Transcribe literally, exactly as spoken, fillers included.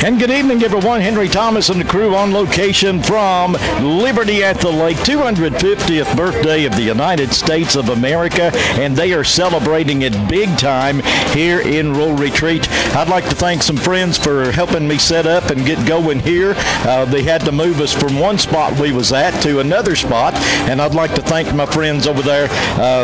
And good evening, everyone. Henry Thomas and the crew on location from Liberty at the Lake, two hundred fiftieth birthday of the United States of America, and they are celebrating it big time here in Rural Retreat. I'd like to thank some friends for helping me set up and get going here. Uh, they had to move us from one spot we was at to another spot, and I'd like to thank my friends over there, uh,